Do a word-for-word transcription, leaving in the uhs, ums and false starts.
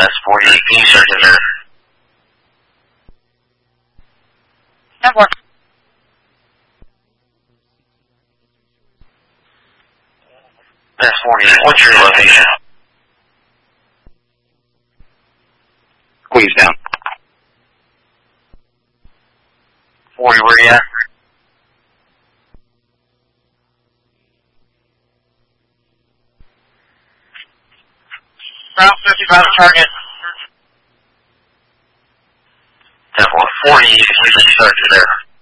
That's forty-eight. Can you search it there? Network. That's forty-eight. What's your location? Queenstown. forty, where you at? Route fifty-five target. Temple forty, you can search it there.